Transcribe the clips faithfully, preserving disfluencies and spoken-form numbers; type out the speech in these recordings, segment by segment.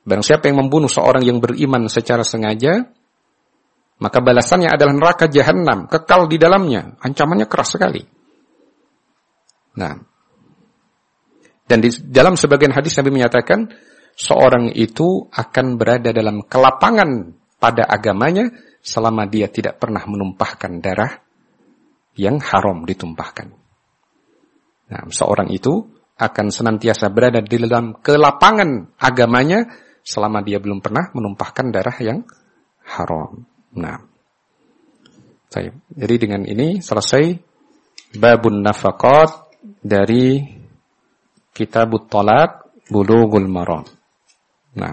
Barang siapa yang membunuh seorang yang beriman secara sengaja, maka balasannya adalah neraka jahanam, kekal di dalamnya. Ancamannya keras sekali. Nah, dan di dalam sebagian hadis Nabi menyatakan, seorang itu akan berada dalam kelapangan pada agamanya selama dia tidak pernah menumpahkan darah yang haram ditumpahkan. Nah, seorang itu akan senantiasa berada di dalam kelapangan agamanya selama dia belum pernah menumpahkan darah yang haram. Nah, jadi dengan ini selesai babun nafaqat dari Kitabut Thalaq Bulughul Maram. Nah,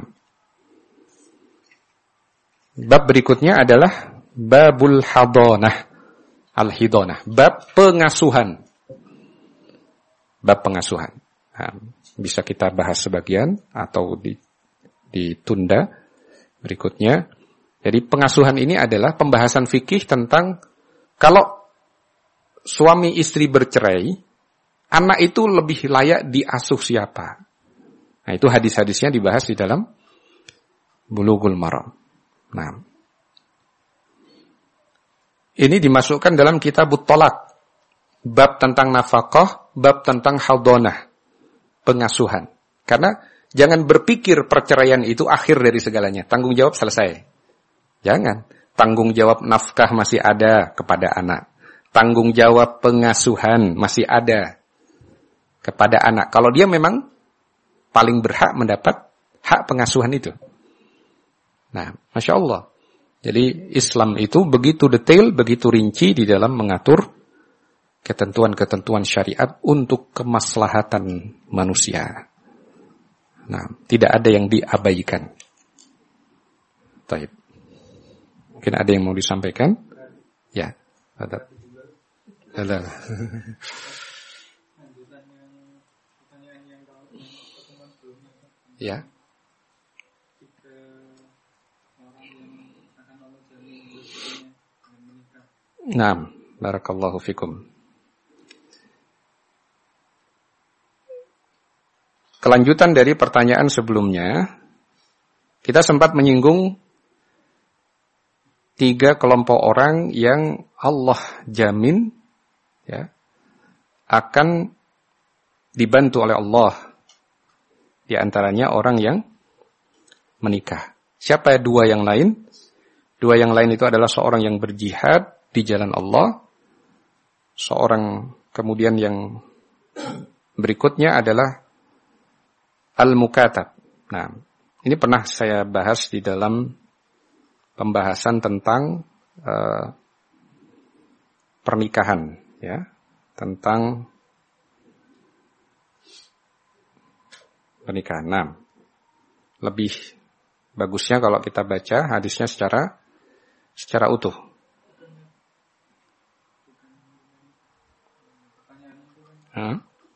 bab berikutnya adalah babul hadonah, al-hidonah, bab pengasuhan. Bab pengasuhan. Nah, bisa kita bahas sebagian atau di ditunda berikutnya. Jadi pengasuhan ini adalah pembahasan fikih tentang kalau suami istri bercerai, anak itu lebih layak diasuh siapa. Nah, itu hadis-hadisnya dibahas di dalam Bulughul Maram. Nah, ini dimasukkan dalam Kitabut Thalaq, bab tentang nafkah, bab tentang hadonah, pengasuhan. Karena jangan berpikir perceraian itu akhir dari segalanya. Tanggung jawab selesai. Jangan. Tanggung jawab nafkah masih ada kepada anak. Tanggung jawab pengasuhan masih ada kepada anak. Kalau dia memang paling berhak mendapat hak pengasuhan itu. Nah, Masya Allah. Jadi Islam itu begitu detail, begitu rinci di dalam mengatur ketentuan-ketentuan syariat untuk kemaslahatan manusia. Nah, tidak ada yang diabaikan. Baik. Mungkin ada yang mau disampaikan? Ya, ada. Ada. Ya. Naam, barakallahu fikum. Kelanjutan dari pertanyaan sebelumnya, kita sempat menyinggung tiga kelompok orang yang Allah jamin ya akan dibantu oleh Allah. Di antaranya orang yang menikah. Siapa dua yang lain? Dua yang lain itu adalah seorang yang berjihad di jalan Allah. Seorang kemudian yang berikutnya adalah al-mukatab. Nah, ini pernah saya bahas di dalam pembahasan tentang uh, pernikahan, ya, tentang pernikahan. Nah, lebih bagusnya kalau kita baca hadisnya secara secara utuh. Huh?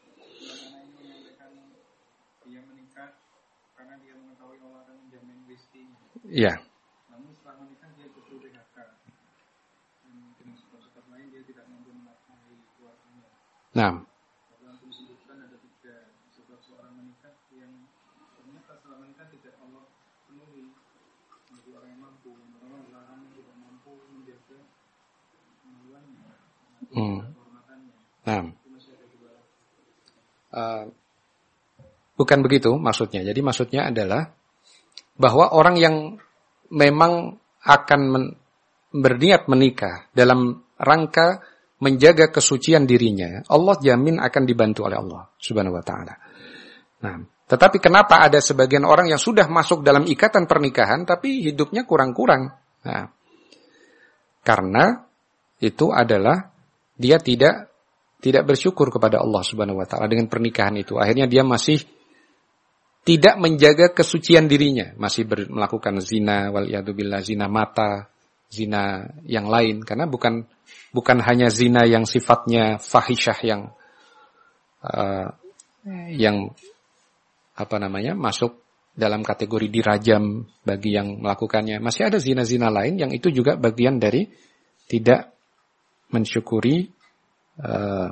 Iya. Namun setelah menikah dia justru D H K. Dan dengan sebab-sebab lain dia tidak mampu menafkahi keluarganya. Nah. Dalam disebutkan ada tiga sebab seorang menikah yang ternyata setelah menikah tidak Allah penuhi bagi orang yang mampu. Pertama orang yang tidak mampu menjaga kemaluannya, hmm. kehormatannya. Nah. Itu masih ada dua. Uh, bukan begitu maksudnya. Jadi maksudnya adalah bahwa orang yang memang akan men- berniat menikah dalam rangka menjaga kesucian dirinya, Allah jamin akan dibantu oleh Allah Subhanahu wa taala. Nah, tetapi kenapa ada sebagian orang yang sudah masuk dalam ikatan pernikahan tapi hidupnya kurang-kurang? Nah, karena itu adalah dia tidak tidak bersyukur kepada Allah Subhanahu wa taala dengan pernikahan itu. Akhirnya dia masih tidak menjaga kesucian dirinya, masih ber, melakukan zina, waliyadzubillah, zina mata, zina yang lain, karena bukan bukan hanya zina yang sifatnya fahisyah yang uh, yang apa namanya masuk dalam kategori dirajam bagi yang melakukannya, masih ada zina-zina lain yang itu juga bagian dari tidak mensyukuri uh,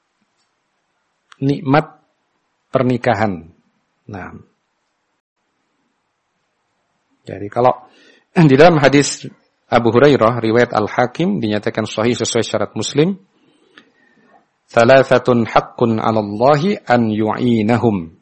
nikmat pernikahan. Nah, Jadi kalau di dalam hadis Abu Hurairah riwayat Al-Hakim dinyatakan sahih sesuai syarat Muslim, "Thalathatun haqqun 'ala Allahi an yu'inahum."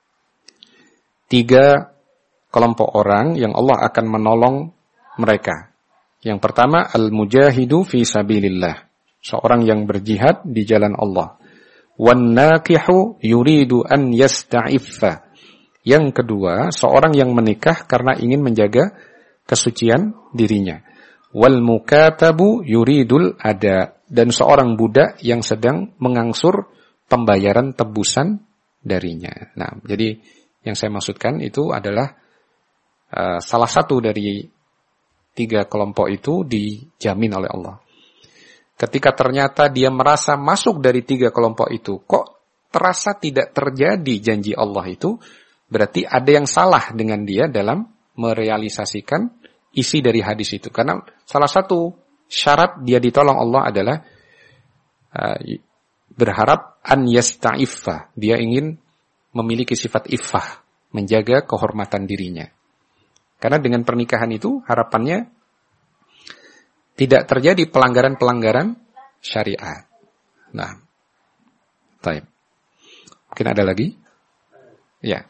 Tiga kelompok orang yang Allah akan menolong mereka. Yang pertama, al-mujahidu fi sabilillah, seorang yang berjihad di jalan Allah. Wan nakihu yuridu an yasta'iffa. Yang kedua, seorang yang menikah karena ingin menjaga kesucian dirinya. Wal mukatabu yuridul ada, dan seorang budak yang sedang mengangsur pembayaran tebusan darinya. Nah, jadi yang saya maksudkan itu adalah uh, salah satu dari tiga kelompok itu dijamin oleh Allah. Ketika ternyata dia merasa masuk dari tiga kelompok itu, kok terasa tidak terjadi janji Allah itu, berarti ada yang salah dengan dia dalam merealisasikan isi dari hadis itu. Karena salah satu syarat dia ditolong Allah adalah uh, berharap an yasta'iffa. Dia ingin memiliki sifat iffah, menjaga kehormatan dirinya. Karena dengan pernikahan itu harapannya tidak terjadi pelanggaran-pelanggaran syariat. Nah, baik. Mungkin ada lagi? Ya.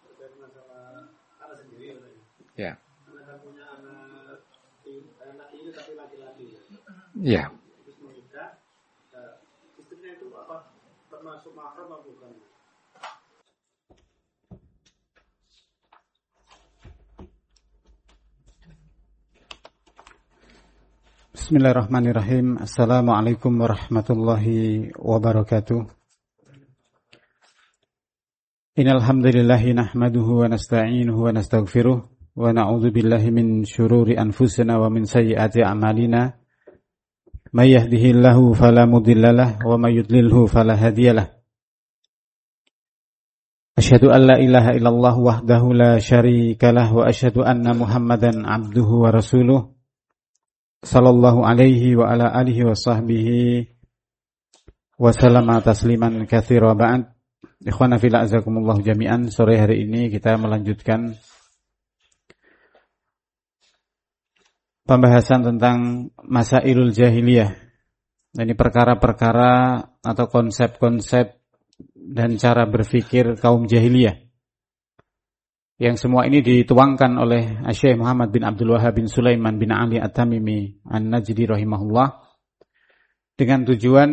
Ya. Ya. Bismillahirrahmanirrahim. Assalamualaikum warahmatullahi wabarakatuh. Innal hamdalillahi nahmaduhu wa nasta'inuhu wa nastaghfiruh wa na'udzu billahi min syururi anfusina wa min sayyiati a'malina. May yahdihillahu fala mudhillalah wa may yudlilhu fala hadiyalah. Asyhadu an la ilaha illallah wahdahu la syarikalah wa asyhadu anna Muhammadan abduhu wa rasuluh. Sallallahu alaihi wa ala alihi wa sahbihi wa sallama tasliman katsira ba'd. Ikhwana fillah azakumullah jami'an. Sore hari ini kita melanjutkan pembahasan tentang masailul jahiliyah. Ini perkara-perkara atau konsep-konsep dan cara berpikir kaum jahiliyah, yang semua ini dituangkan oleh Syekh Muhammad bin Abdul Wahhab bin Sulaiman bin Ali At-Tamimi An-Najdi rahimahullah, dengan tujuan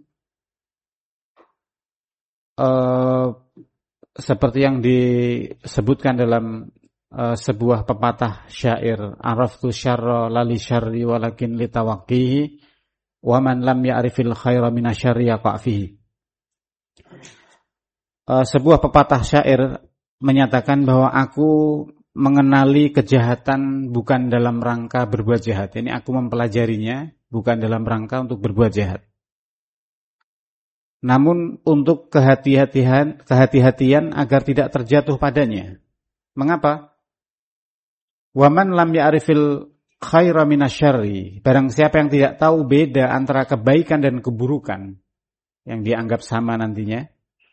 uh, seperti yang disebutkan dalam uh, sebuah pepatah syair, araftu syarra lali syarri walakin litawaqqihi wa man lam ya'rifil khaira minasyarri yaqa' fihi. Uh, sebuah pepatah syair menyatakan bahwa aku mengenali kejahatan bukan dalam rangka berbuat jahat. Ini aku mempelajarinya bukan dalam rangka untuk berbuat jahat, namun untuk kehati-hatian, kehati-hatian agar tidak terjatuh padanya. Mengapa? Waman lam ya'rifil khaira minasyarri. Barang siapa yang tidak tahu beda antara kebaikan dan keburukan yang dianggap sama nantinya,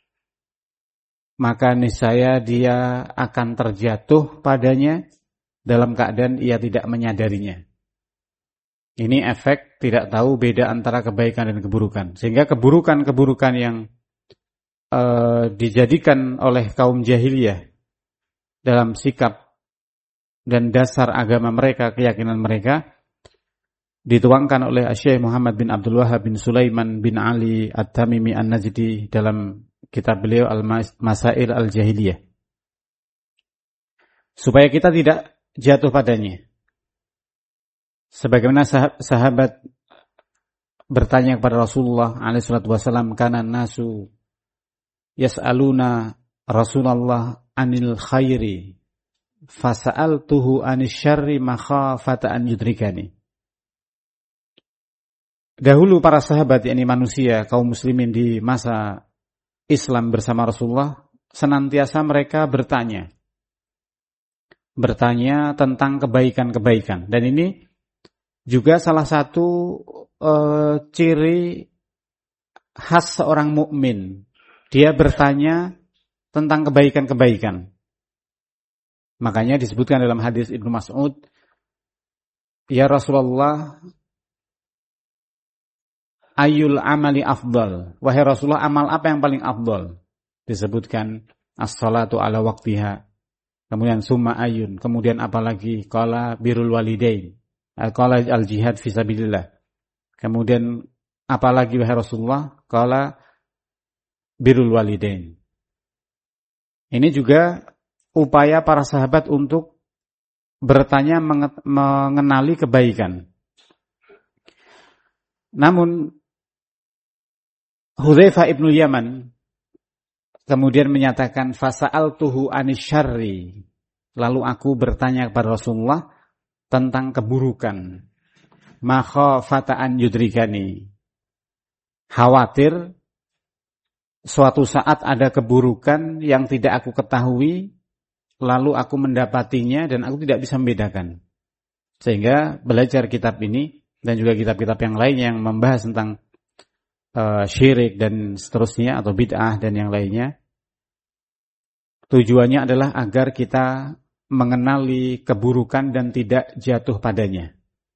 maka niscaya dia akan terjatuh padanya dalam keadaan ia tidak menyadarinya. Ini efek tidak tahu beda antara kebaikan dan keburukan. Sehingga keburukan-keburukan yang uh, dijadikan oleh kaum jahiliyah dalam sikap dan dasar agama mereka, keyakinan mereka, dituangkan oleh Syekh Muhammad bin Abdul Wahhab bin Sulaiman bin Ali At-Tamimi An-Najdi dalam kitab beliau Al-Masail Al-Jahiliyah, supaya kita tidak jatuh padanya. Sebagaimana sahabat bertanya kepada Rasulullah alaihi salatu wasallam, kana nasu yas'aluna Rasulullah anil khairi fasa'altuhu anis syarri makhafata an yudrikani. Dahulu para sahabat, yakni manusia kaum muslimin di masa Islam bersama Rasulullah, senantiasa mereka bertanya bertanya tentang kebaikan-kebaikan, dan ini juga salah satu uh, ciri khas seorang mukmin. Dia bertanya tentang kebaikan-kebaikan. Makanya disebutkan dalam hadis Ibnu Mas'ud, ya Rasulullah, ayyul amali afdal. Wahai Rasulullah, amal apa yang paling afdal? Disebutkan as-salatu ala waqtiha. Kemudian summa ayun. Kemudian apalagi? Qala birrul walidain. Qala al-jihad fi sabilillah. Kemudian apalagi wahai Rasulullah? Qala birrul walidain. Ini juga upaya para sahabat untuk bertanya mengenali kebaikan. Namun Hudzaifah ibnu Yaman kemudian menyatakan fasa'altuhu anisyarri. Lalu aku bertanya kepada Rasulullah tentang keburukan. Makhafata an yudrikani. Khawatir suatu saat ada keburukan yang tidak aku ketahui, lalu aku mendapatinya dan aku tidak bisa membedakan. Sehingga belajar kitab ini dan juga kitab-kitab yang lain yang membahas tentang uh, syirik dan seterusnya atau bid'ah dan yang lainnya, tujuannya adalah agar kita mengenali keburukan dan tidak jatuh padanya.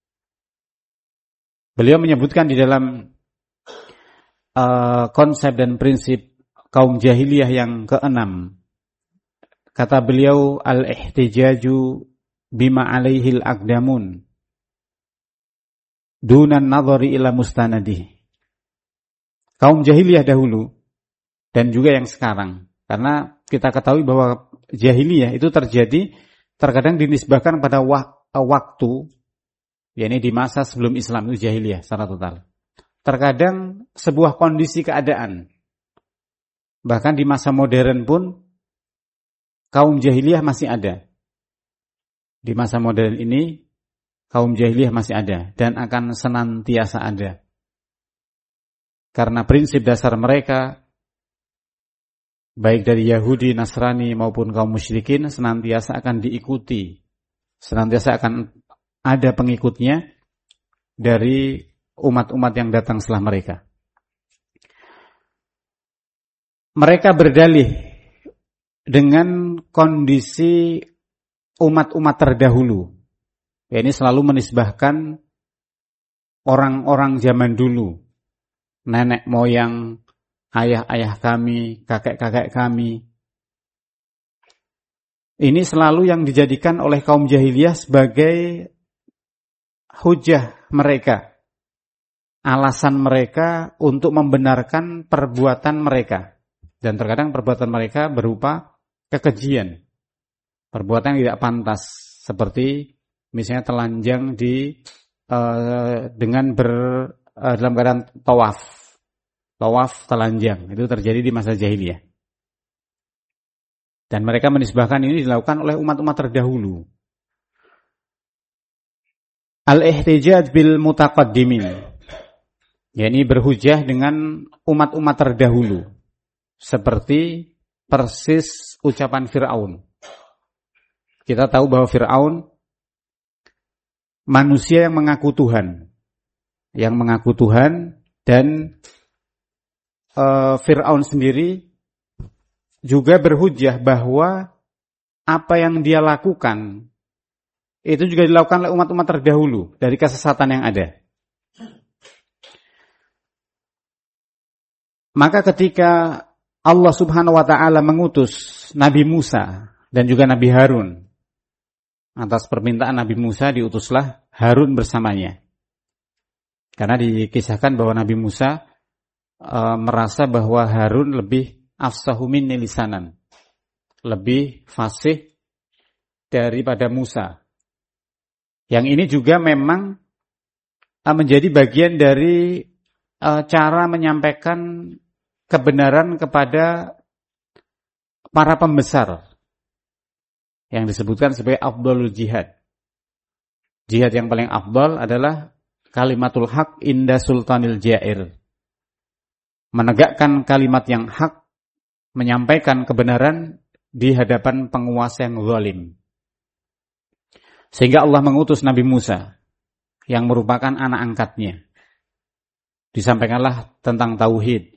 Beliau menyebutkan di dalam uh, konsep dan prinsip kaum jahiliyah yang keenam, kata beliau, al-ihtijaju bima alaihil aqdamun dunan nadhari ila mustanadih. Kaum jahiliyah dahulu dan juga yang sekarang, karena kita ketahui bahwa jahiliyah itu terjadi terkadang dinisbahkan pada waktu, yakni di masa sebelum Islam, itu jahiliyah secara total. Terkadang sebuah kondisi keadaan, bahkan di masa modern pun kaum jahiliyah masih ada. Di masa modern ini kaum jahiliyah masih ada dan akan senantiasa ada. Karena prinsip dasar mereka, baik dari Yahudi, Nasrani maupun kaum musyrikin, senantiasa akan diikuti. Senantiasa akan ada pengikutnya dari umat-umat yang datang setelah mereka. Mereka berdalih dengan kondisi umat-umat terdahulu. Ya, ini selalu menisbahkan orang-orang zaman dulu, nenek moyang, ayah-ayah kami, kakek-kakek kami. Ini selalu yang dijadikan oleh kaum jahiliyah sebagai hujah mereka, alasan mereka untuk membenarkan perbuatan mereka. Dan terkadang perbuatan mereka berupa kekejian, perbuatan yang tidak pantas, seperti misalnya telanjang di uh, dengan ber uh, dalam keadaan tawaf, tawaf telanjang, itu terjadi di masa jahiliyah. Dan mereka menisbahkan ini dilakukan oleh umat-umat terdahulu. Al-ihtijaj bil mutaqaddimin, yakni berhujah dengan umat-umat terdahulu, seperti persis ucapan Fir'aun. Kita tahu bahwa Fir'aun manusia yang mengaku Tuhan, yang mengaku Tuhan, dan uh, Fir'aun sendiri juga berhujah bahwa apa yang dia lakukan itu juga dilakukan oleh umat-umat terdahulu dari kesesatan yang ada. Maka ketika Allah Subhanahu wa ta'ala mengutus Nabi Musa dan juga Nabi Harun, atas permintaan Nabi Musa diutuslah Harun bersamanya. Karena dikisahkan bahwa Nabi Musa e, merasa bahwa Harun lebih afsahu minni lisanan, lebih fasih daripada Musa. Yang ini juga memang e, menjadi bagian dari e, cara menyampaikan kebenaran kepada para pembesar yang disebutkan sebagai afdalul jihad. Jihad yang paling afdal adalah kalimatul haq inda sultanil jair. Menegakkan kalimat yang hak, menyampaikan kebenaran di hadapan penguasa yang zalim. Sehingga Allah mengutus Nabi Musa yang merupakan anak angkatnya. Disampaikanlah tentang tauhid,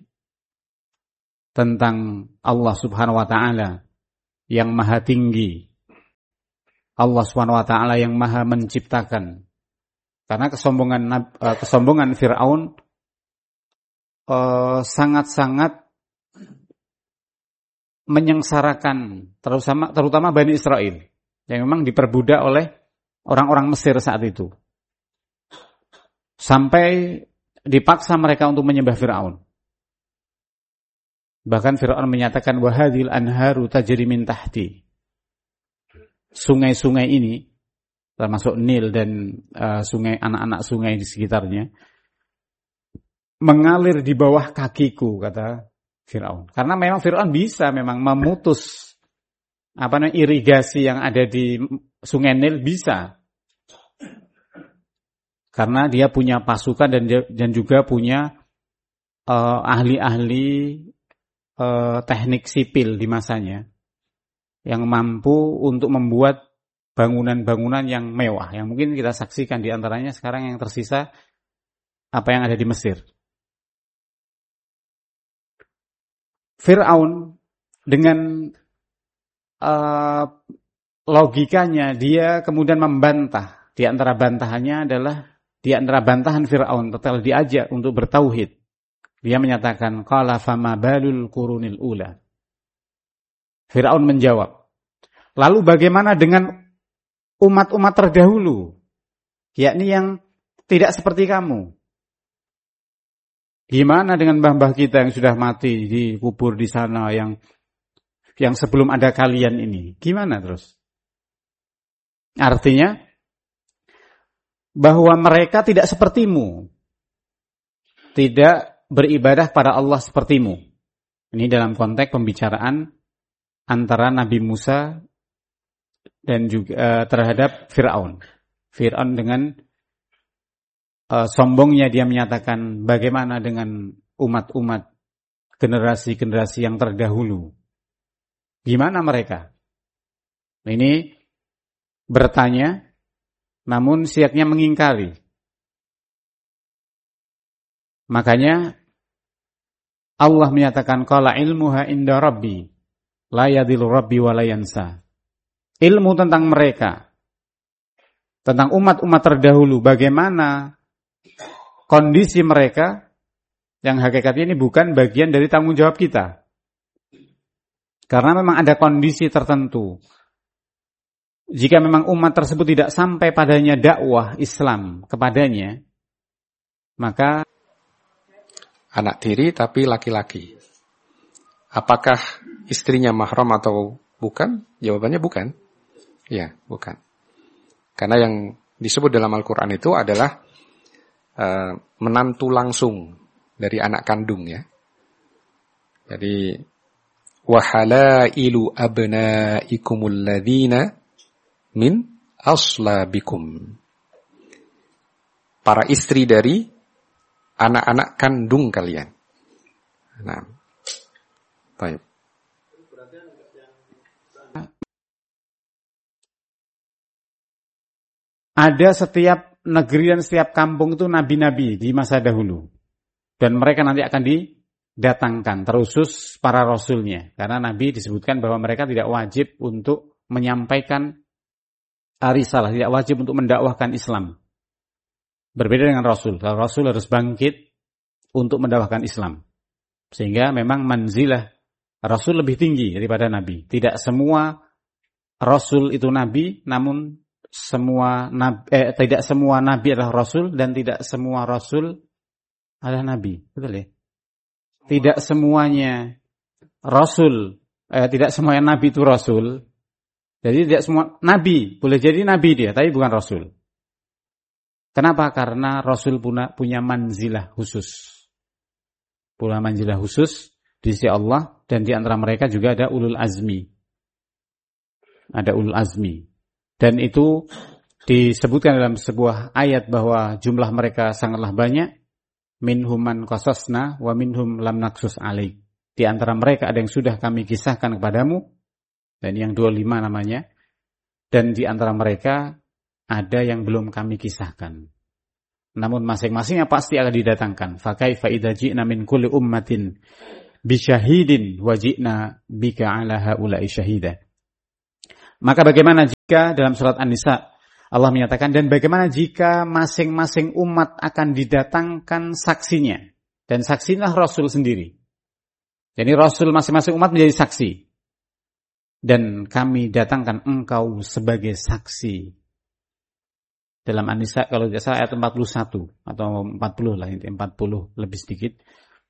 tentang Allah Subhanahu wa ta'ala yang maha tinggi, Allah Subhanahu wa taala yang Maha menciptakan. Karena kesombongan kesombongan Firaun uh, sangat-sangat menyengsarakan terutama terutama Bani Israel yang memang diperbudak oleh orang-orang Mesir saat itu. Sampai dipaksa mereka untuk menyembah Firaun. Bahkan Firaun menyatakan wahadil anharu tajri min tahti. Sungai-sungai ini termasuk Nil dan uh, sungai anak-anak sungai di sekitarnya mengalir di bawah kakiku, kata Firaun. Karena memang Firaun bisa memang memutus apa namanya irigasi yang ada di sungai Nil, bisa. Karena dia punya pasukan dan dan juga punya uh, ahli-ahli uh, teknik sipil di masanya yang mampu untuk membuat bangunan-bangunan yang mewah, yang mungkin kita saksikan di antaranya sekarang yang tersisa apa yang ada di Mesir. Fir'aun dengan uh, logikanya dia kemudian membantah. Di antara bantahannya adalah di antara bantahan Fir'aun setelah diajak untuk bertauhid, dia menyatakan qala fama balul qurunil ula. Fir'aun menjawab, lalu bagaimana dengan umat-umat terdahulu, yakni yang tidak seperti kamu? Gimana dengan mbah-mbah kita yang sudah mati dikubur di sana, yang yang sebelum ada kalian ini? Gimana terus? Artinya bahwa mereka tidak sepertimu, tidak beribadah pada Allah sepertimu. Ini dalam konteks pembicaraan antara Nabi Musa dan juga uh, terhadap Fir'aun. Fir'aun dengan uh, sombongnya dia menyatakan bagaimana dengan umat-umat generasi-generasi yang terdahulu. Gimana mereka? Ini bertanya, namun siaknya mengingkari. Makanya Allah menyatakan qala ilmuha inda rabbi la yadhillu rabbi wa la yansa. Ilmu tentang mereka, tentang umat-umat terdahulu, bagaimana kondisi mereka, yang hakikatnya ini bukan bagian dari tanggung jawab kita. Karena memang ada kondisi tertentu. Jika memang umat tersebut tidak sampai padanya dakwah Islam kepadanya, maka anak tiri tapi laki-laki. Apakah istrinya mahram atau bukan? Jawabannya bukan. Ya, bukan. Karena yang disebut dalam Al-Quran itu adalah uh, menantu langsung dari anak kandung, ya. Jadi wahalailu abnaikumul ladzina min aslabikum. Para istri dari anak-anak kandung kalian. Nah, baik. Ada setiap negeri dan setiap kampung itu nabi-nabi di masa dahulu. Dan mereka nanti akan didatangkan, terusus para rasulnya. Karena nabi disebutkan bahwa mereka tidak wajib untuk menyampaikan risalah, tidak wajib untuk mendakwahkan Islam. Berbeda dengan Rasul. Kalau Rasul harus bangkit untuk mendakwahkan Islam. Sehingga memang manzilah Rasul lebih tinggi daripada Nabi. Tidak semua Rasul itu Nabi, namun semua nabi, eh, tidak semua Nabi adalah Rasul dan tidak semua Rasul adalah Nabi. Betul ya? Tidak semuanya Rasul, eh, tidak semuanya Nabi itu Rasul. Jadi tidak semua Nabi, boleh jadi Nabi dia, tapi bukan Rasul. Kenapa? Karena Rasul punya, punya manzilah khusus. Punya manzilah khusus di sisi Allah, dan di antara mereka juga ada ulul azmi. Ada ulul azmi. Dan itu disebutkan dalam sebuah ayat bahwa jumlah mereka sangatlah banyak. Minhum man qasasna wa minhum lam naqsus alaik. Di antara mereka ada yang sudah kami kisahkan kepadamu, dan yang dua puluh lima namanya. Dan di antara mereka ada yang belum kami kisahkan. Namun masing-masingnya pasti akan didatangkan. Fa kaifa idza ji'na min kulli ummatin bi syahidin wa ji'na bika 'ala haula'i syahida. Maka bagaimana jika dalam surat An-Nisa Allah menyatakan, dan bagaimana jika masing-masing umat akan didatangkan saksinya, dan saksilah Rasul sendiri. Jadi Rasul masing-masing umat menjadi saksi, dan kami datangkan engkau sebagai saksi. Dalam An-Nisa kalau tidak salah ayat empat puluh satu atau empat puluh lah, empat puluh lebih sedikit.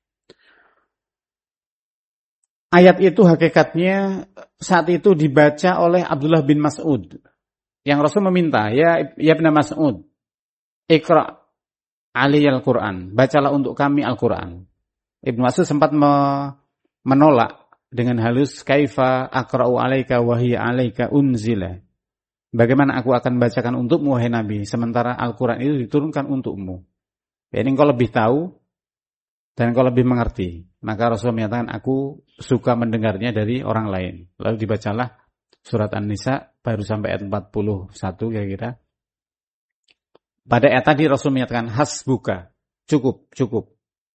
Ayat itu hakikatnya saat itu dibaca oleh Abdullah bin Mas'ud. Yang Rasul meminta, ya ya Ibn Mas'ud, Iqra' aliyal Qur'an, bacalah untuk kami Al-Qur'an. Ibn Mas'ud sempat me- menolak dengan halus, kaifa aqra'u alaika wa hiya alaika unzila. Bagaimana aku akan bacakan untukmu wahai Nabi, sementara Al-Qur'an itu diturunkan untukmu. Ya, ini engkau lebih tahu dan engkau lebih mengerti. Maka Rasul menyatakan, aku suka mendengarnya dari orang lain. Lalu dibacalah surat An-Nisa baru sampai ayat empat puluh satu kira-kira. Pada ayat tadi Rasul menyatakan hasbuka, cukup, cukup.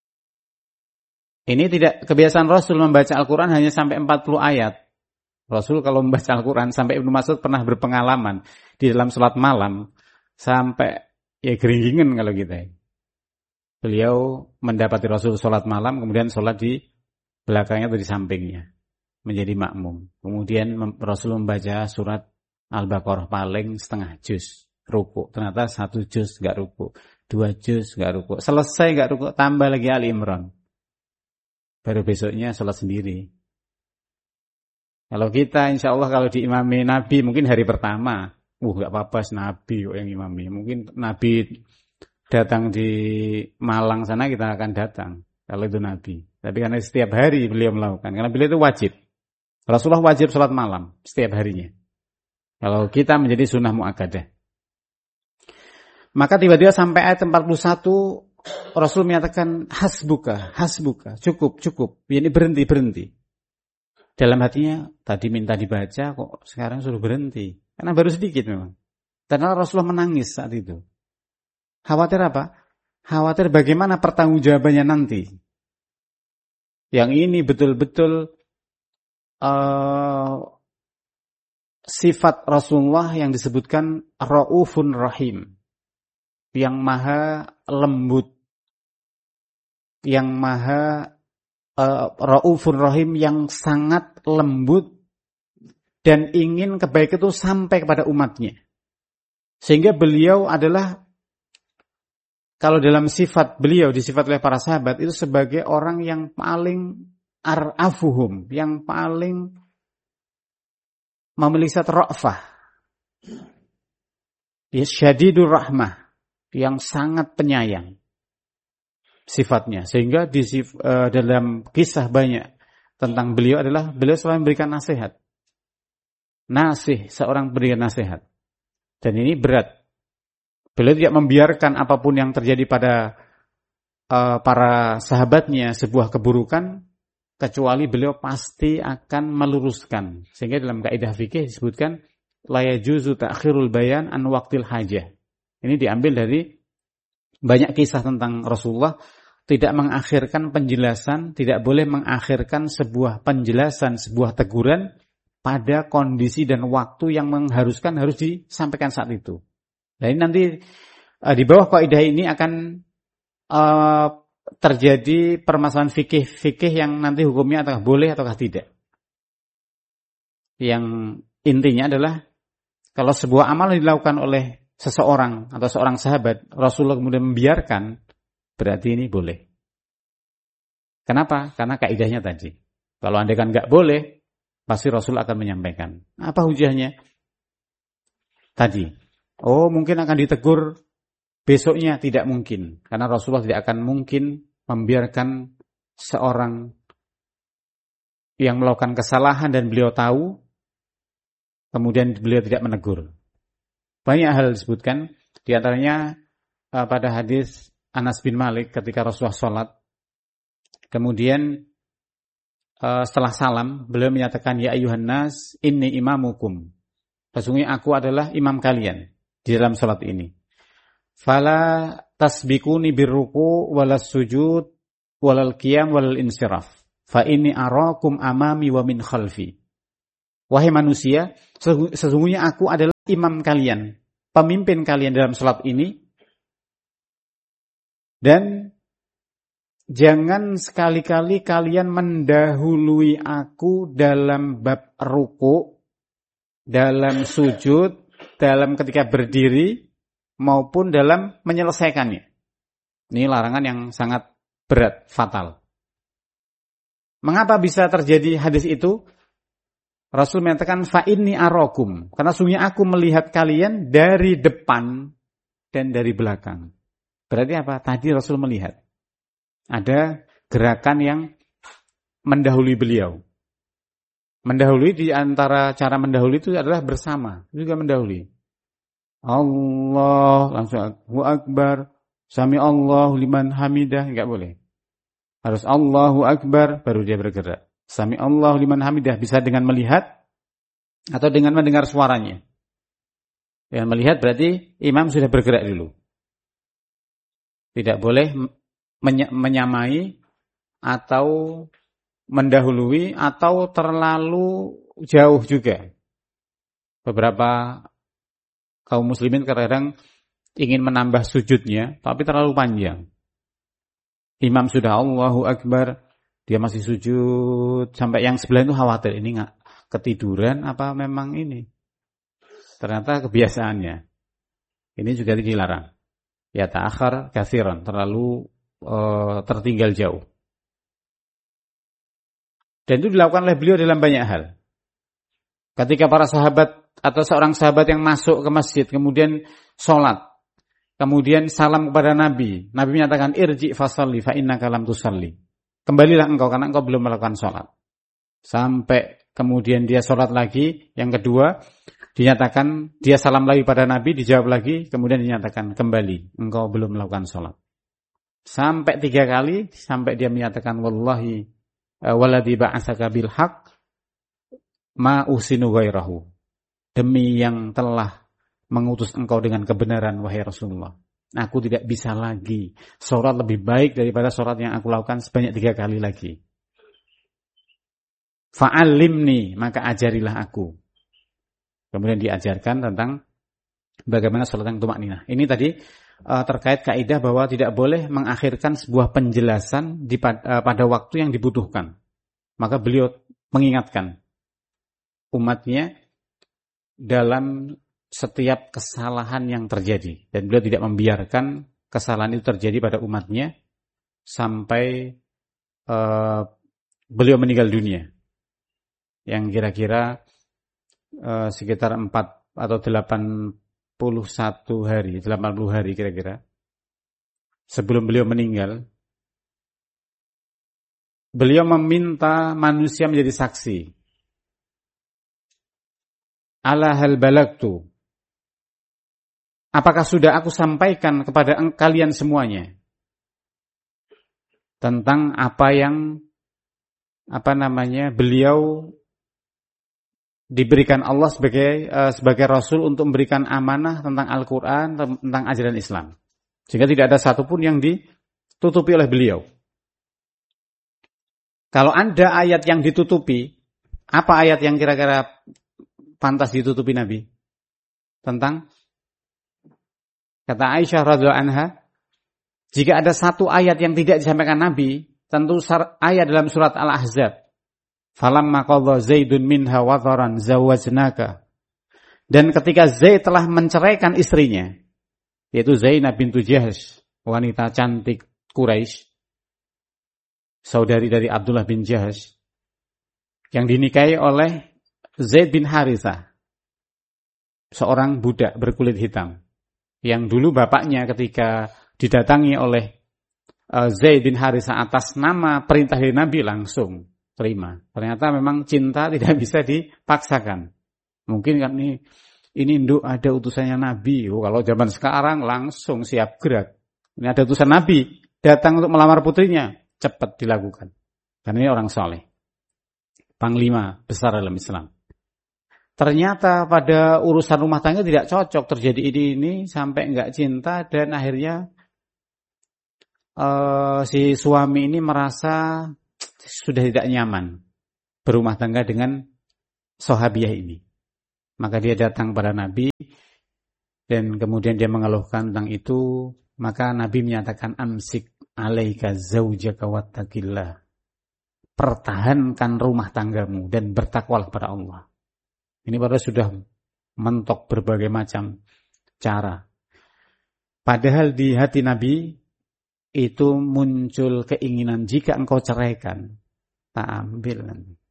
Ini tidak kebiasaan Rasul membaca Al-Quran hanya sampai empat puluh ayat. Rasul kalau membaca Al-Quran sampai Ibnu Mas'ud pernah berpengalaman di dalam sholat malam sampai ya geringgingan kalau kita. Beliau mendapati Rasul sholat malam, kemudian sholat di belakangnya atau di sampingnya, menjadi makmum. Kemudian Rasul membaca surat Al-Baqarah paling setengah juz, ruku. Ternyata satu juz nggak ruku, dua juz nggak ruku, selesai nggak ruku, tambah lagi Ali Imran. Baru besoknya sholat sendiri. Kalau kita insya Allah kalau diimami Nabi mungkin hari pertama, uh nggak apa-apa Nabi yang imami. Mungkin Nabi datang di Malang sana kita akan datang kalau itu Nabi. Tapi karena setiap hari beliau melakukan, karena beliau itu wajib. Rasulullah wajib sholat malam setiap harinya. Kalau kita menjadi sunnah muakkadah. Maka tiba-tiba sampai ayat empat puluh satu Rasul menyatakan hasbuka, hasbuka, cukup, cukup. Ini berhenti, berhenti. Dalam hatinya tadi minta dibaca kok sekarang suruh berhenti. Karena baru sedikit memang. Karena Rasulullah menangis saat itu. Khawatir apa? Khawatir bagaimana pertanggungjawabannya nanti. Yang ini betul-betul uh, sifat Rasulullah yang disebutkan Ra'ufun Rahim. Yang maha lembut. Yang maha uh, Ra'ufun Rahim, yang sangat lembut dan ingin kebaikan itu sampai kepada umatnya. Sehingga beliau adalah, kalau dalam sifat beliau disifat oleh para sahabat itu sebagai orang yang paling ar'afuhum, yang paling memiliki sifat ra'fah, ya, syadidur rahmah, yang sangat penyayang sifatnya. Sehingga di uh, dalam kisah banyak tentang beliau adalah beliau selalu memberikan nasihat. Nasih, seorang berikan nasihat. Dan ini berat. Beliau tidak membiarkan apapun yang terjadi pada uh, para sahabatnya sebuah keburukan, kecuali beliau pasti akan meluruskan. Sehingga dalam kaidah fikih disebutkan la yajuzu ta'khirul bayan an waqtil hajah. Ini diambil dari banyak kisah tentang Rasulullah, tidak mengakhirkan penjelasan, tidak boleh mengakhirkan sebuah penjelasan, sebuah teguran pada kondisi dan waktu yang mengharuskan harus disampaikan saat itu. Nah ini nanti uh, di bawah kaidah ini akan uh, terjadi permasalahan fikih-fikih yang nanti hukumnya apakah boleh ataukah tidak. Yang intinya adalah kalau sebuah amal dilakukan oleh seseorang atau seorang sahabat, Rasulullah kemudian membiarkan, berarti ini boleh. Kenapa? Karena kaidahnya tadi. Kalau andai kan nggak boleh, pasti Rasul akan menyampaikan. Apa hujahnya? Tadi. Oh, mungkin akan ditegur besoknya, tidak mungkin. Karena Rasulullah tidak akan mungkin membiarkan seorang yang melakukan kesalahan dan beliau tahu, kemudian beliau tidak menegur. Banyak hal disebutkan, di antaranya uh, pada hadis Anas bin Malik ketika Rasulullah sholat, kemudian uh, setelah salam, beliau menyatakan, ya ayuhan nas, inni imamukum. Sesungguhnya aku adalah imam kalian di dalam sholat ini. Fala tasbikuni birruku walas sujud walal qiyam walal insiraf. Fa inni arakum amami wa min khalfi. wahai manusia, sesungguhnya aku adalah imam kalian, pemimpin kalian dalam salat ini. Dan jangan sekali-kali kalian mendahului aku dalam bab ruku, dalam sujud, dalam ketika berdiri, maupun dalam menyelesaikannya. Ini larangan yang sangat berat, fatal. Mengapa bisa terjadi hadis itu? Rasul mengatakan, fa inni arakum. Karena sungguhnya aku melihat kalian dari depan dan dari belakang. Berarti apa? Tadi Rasul melihat. Ada gerakan yang mendahului beliau. Mendahului di antara cara mendahului itu adalah bersama. Juga mendahului. Allah, langsung Allahu Akbar. Sami Allahu liman hamidah. Enggak boleh. Harus Allahu Akbar, baru dia bergerak. Sami Allahu liman hamidah. Bisa dengan melihat atau dengan mendengar suaranya. Dengan melihat berarti imam sudah bergerak dulu. Tidak boleh menyamai atau mendahului atau terlalu jauh juga. Beberapa kaum muslimin kadang ingin menambah sujudnya, tapi terlalu panjang. Imam sudah Allahu Akbar, dia masih sujud, sampai yang sebelah itu khawatir, ini nggak ketiduran apa memang ini. Ternyata kebiasaannya. Ini juga dilarang. Ya ta'akhir katsiran, terlalu uh, tertinggal jauh. Dan itu dilakukan oleh beliau dalam banyak hal. Ketika para sahabat atau seorang sahabat yang masuk ke masjid, kemudian sholat, kemudian salam kepada Nabi, Nabi menyatakan irji fasalli fa innaka lam tusalli. Kembalilah engkau karena engkau belum melakukan sholat. Sampai kemudian dia sholat lagi, yang kedua dinyatakan, dia salam lagi pada Nabi, dijawab lagi, kemudian dinyatakan kembali, engkau belum melakukan sholat. Sampai tiga kali, sampai dia menyatakan wallahi waladhi ba'asaka bil haq ma usinu ghairahu. Demi yang telah mengutus engkau dengan kebenaran wahai Rasulullah, aku tidak bisa lagi sholat lebih baik daripada sholat yang aku lakukan sebanyak tiga kali lagi. Fa'alimni, maka ajarilah aku. Kemudian diajarkan tentang bagaimana sholat yang tumakninah. Ini tadi uh, terkait kaidah bahwa tidak boleh mengakhirkan sebuah penjelasan di, uh, pada waktu yang dibutuhkan. Maka beliau mengingatkan umatnya dalam setiap kesalahan yang terjadi. Dan beliau tidak membiarkan kesalahan itu terjadi pada umatnya sampai uh, beliau meninggal dunia. Yang kira-kira Uh, sekitar empat atau delapan puluh satu hari, delapan puluh hari kira-kira sebelum beliau meninggal, beliau meminta manusia menjadi saksi. Ala hal balagtu, apakah sudah aku sampaikan kepada kalian semuanya tentang apa yang apa namanya beliau diberikan Allah sebagai uh, sebagai Rasul untuk memberikan amanah tentang Al-Quran, tentang ajaran Islam. Sehingga tidak ada satupun yang ditutupi oleh beliau. Kalau ada ayat yang ditutupi, apa ayat yang kira-kira pantas ditutupi Nabi? Tentang, kata Aisyah radhiyallahu anha, jika ada satu ayat yang tidak disampaikan Nabi, tentu ayat dalam surat Al-Ahzab. Falamma qadha Zaidun minha watharan zawajnaka. Dan ketika Zaid telah menceraikan istrinya, yaitu Zainab bintu Jahsh, wanita cantik Quraisy, saudari dari Abdullah bin Jahsh, yang dinikahi oleh Zaid bin Harithah, seorang budak berkulit hitam, yang dulu bapaknya ketika didatangi oleh Zaid bin Harithah atas nama perintah dari Nabi langsung terima. Ternyata memang cinta tidak bisa dipaksakan. Mungkin kan ini ini induk ada utusannya Nabi. Oh, kalau zaman sekarang langsung siap gerak. Ini ada utusan Nabi datang untuk melamar putrinya, cepat dilakukan. Karena ini orang soleh, panglima besar dalam Islam. Ternyata pada urusan rumah tangga tidak cocok, terjadi ini ini sampai enggak cinta dan akhirnya uh, si suami ini merasa sudah tidak nyaman berumah tangga dengan sahabiah ini. Maka dia datang pada Nabi dan kemudian dia mengeluhkan tentang itu. Maka Nabi menyatakan, amsik alaika zaujaka wattaqillah. Pertahankan rumah tanggamu dan bertakwalah pada Allah. Ini padahal sudah mentok berbagai macam cara. Padahal di hati Nabi itu muncul keinginan, jika engkau ceraikan, tak ambil.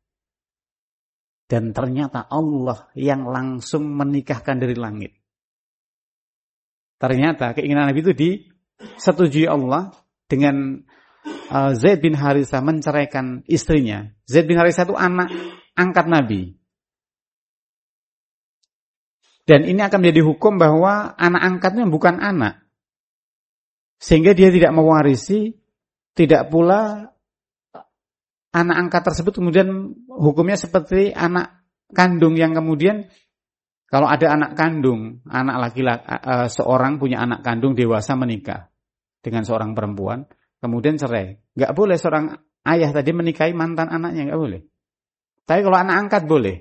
Dan ternyata Allah yang langsung menikahkan dari langit. Ternyata keinginan Nabi itu disetujui Allah dengan uh, Zaid bin Harithah menceraikan istrinya. Zaid bin Harithah itu anak angkat Nabi. Dan ini akan menjadi hukum bahwa anak angkatnya bukan anak. Sehingga dia tidak mewarisi, tidak pula anak angkat tersebut kemudian hukumnya seperti anak kandung yang kemudian kalau ada anak kandung, anak laki-laki, uh, seorang punya anak kandung dewasa menikah dengan seorang perempuan, kemudian cerai. Nggak boleh seorang ayah tadi menikahi mantan anaknya, nggak boleh. Tapi kalau anak angkat boleh.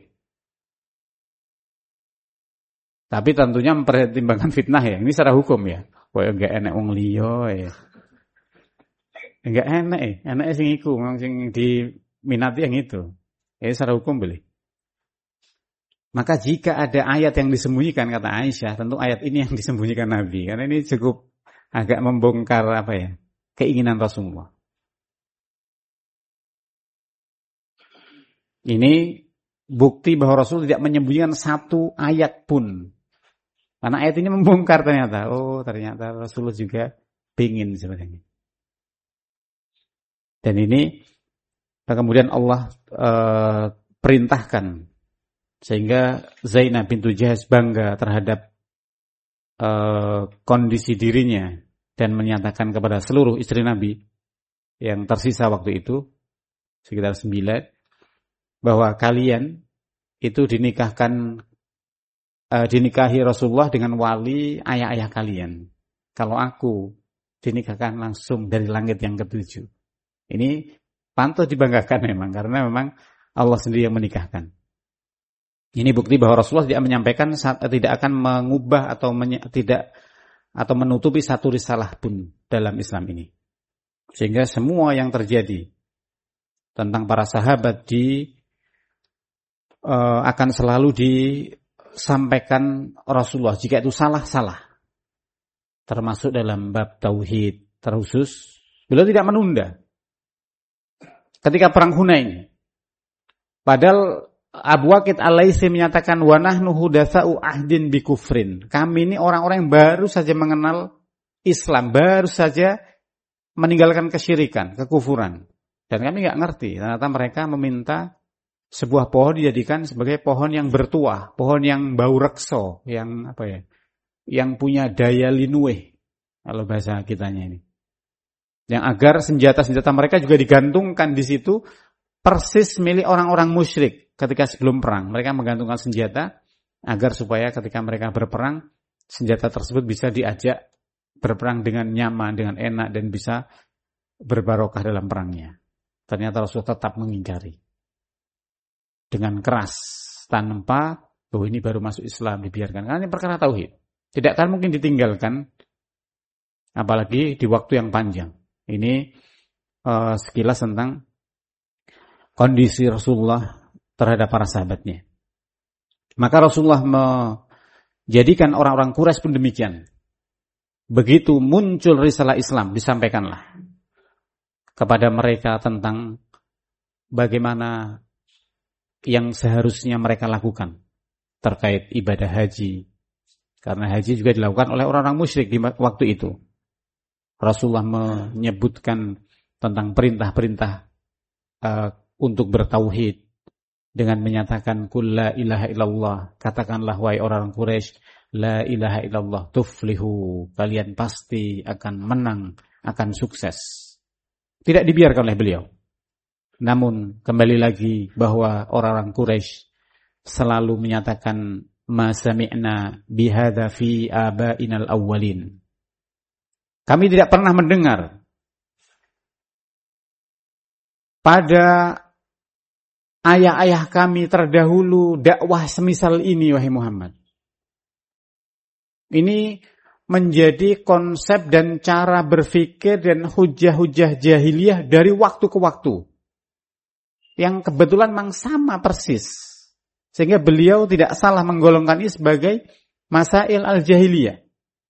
Tapi tentunya mempertimbangkan fitnah ya. Ini secara hukum ya. Wah, enggak enak wong liya ya. Enggak enak eh, enake sing iku, sing diminati yang itu. Ya secara hukum boleh. Maka jika ada ayat yang disembunyikan, kata Aisyah, tentu ayat ini yang disembunyikan Nabi. Karena ini cukup agak membongkar apa ya, keinginan Rasulullah. Ini bukti bahwa Rasul tidak menyembunyikan satu ayat pun. Karena ayat ini membongkar ternyata. Oh, ternyata Rasulullah juga pingin sebenarnya. Dan ini kemudian Allah e, perintahkan sehingga Zainab bintu Jahsh bangga terhadap e, kondisi dirinya dan menyatakan kepada seluruh istri Nabi yang tersisa waktu itu sekitar sembilan bahwa kalian itu dinikahkan Uh, dinikahi Rasulullah dengan wali ayah-ayah kalian. Kalau aku dinikahkan langsung dari langit yang ketujuh. Ini pantas dibanggakan memang, karena memang Allah sendiri yang menikahkan. Ini bukti bahwa Rasulullah tidak menyampaikan, tidak akan mengubah atau menye, tidak atau menutupi satu risalah pun dalam Islam ini. Sehingga semua yang terjadi tentang para sahabat di uh, akan selalu di sampaikan Rasulullah, jika itu salah-salah, termasuk dalam bab tauhid terkhusus, beliau tidak menunda. Ketika perang Hunain, padahal Abu Waqid Al-Laitsi menyatakan wa nahnu hudatsa'u ahdin bi kufrin. Kami ini orang-orang yang baru saja mengenal Islam, baru saja meninggalkan kesyirikan, kekufuran. Dan kami enggak ngerti, ternyata mereka meminta sebuah pohon dijadikan sebagai pohon yang bertuah, pohon yang bau rekso, yang apa ya, yang punya daya linueh, kalau bahasa kitanya ini. Yang agar senjata-senjata mereka juga digantungkan di situ, persis milik orang-orang musyrik ketika sebelum perang. Mereka menggantungkan senjata agar supaya ketika mereka berperang, senjata tersebut bisa diajak berperang dengan nyaman, dengan enak, dan bisa berbarokah dalam perangnya. Ternyata Rasulullah tetap mengingkari. Dengan keras, tanpa bahwa ini baru masuk Islam, dibiarkan. Karena ini perkara tauhid. Tidak akan mungkin ditinggalkan, apalagi di waktu yang panjang. Ini uh, sekilas tentang kondisi Rasulullah terhadap para sahabatnya. Maka Rasulullah menjadikan orang-orang Quraisy pun demikian. Begitu muncul risalah Islam, disampaikanlah kepada mereka tentang bagaimana yang seharusnya mereka lakukan terkait ibadah haji. Karena haji juga dilakukan oleh orang-orang musyrik di waktu itu. Rasulullah menyebutkan tentang perintah-perintah uh, untuk bertauhid dengan menyatakan qul la ilaha illallah, katakanlah wahai orang Quraisy, la ilaha illallah tuflihu, kalian pasti akan menang, akan sukses. Tidak dibiarkan oleh beliau. Namun kembali lagi bahwa orang-orang Quraisy selalu menyatakan ma sami'na bihadza fi abainal awwalin. Kami tidak pernah mendengar pada ayah-ayah kami terdahulu dakwah semisal ini, wahai Muhammad. Ini menjadi konsep dan cara berpikir dan hujah-hujah jahiliyah dari waktu ke waktu. Yang kebetulan memang sama persis. Sehingga beliau tidak salah menggolongkan ini sebagai masail al-jahiliyah.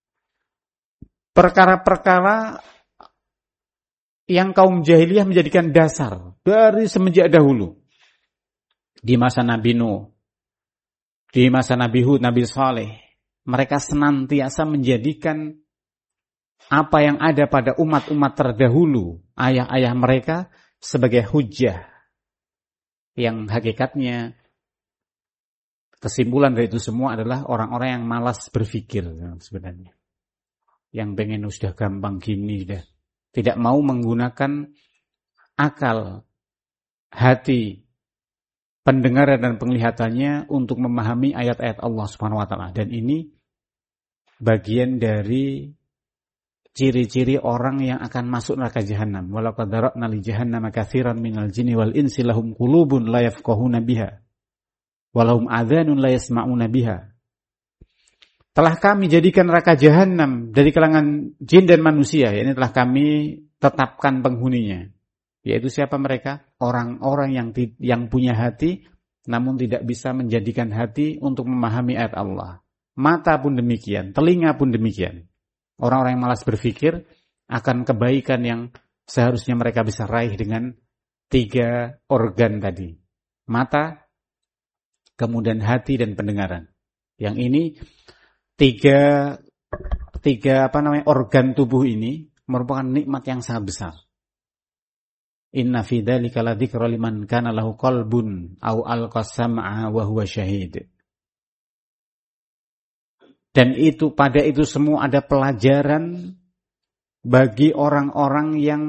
Perkara-perkara yang kaum jahiliyah menjadikan dasar dari semenjak dahulu. Di masa Nabi Nuh, di masa Nabi Hud, Nabi Saleh, mereka senantiasa menjadikan apa yang ada pada umat-umat terdahulu, ayah-ayah mereka, sebagai hujjah. Yang hakikatnya kesimpulan dari itu semua adalah orang-orang yang malas berpikir sebenarnya. Yang pengen sudah gampang gini, sudah tidak mau menggunakan akal, hati, pendengaran dan penglihatannya untuk memahami ayat-ayat Allah Subhanahu wa taala. Dan ini bagian dari ciri-ciri orang yang akan masuk neraka jahanam. Walaqad dara'na li jahannama katsiran minal jinni wal insi lahum qulubun la yafqahuna biha wa lahum adhanun la yasma'una biha. Telah kami jadikan neraka jahanam dari kalangan jin dan manusia, yakni telah kami tetapkan penghuninya. Yaitu siapa mereka? Orang-orang yang yang punya hati namun tidak bisa menjadikan hati untuk memahami ayat Allah. Mata pun demikian, telinga pun demikian. Orang-orang yang malas berpikir akan kebaikan yang seharusnya mereka bisa raih dengan tiga organ tadi. Mata, kemudian hati dan pendengaran. Yang ini tiga tiga apa namanya organ tubuh ini merupakan nikmat yang sangat besar. Inna fi dzalika ladzikra liman kana lahu qalbun aw alqa sam'a wa huwa syahid. Dan itu pada itu semua ada pelajaran bagi orang-orang yang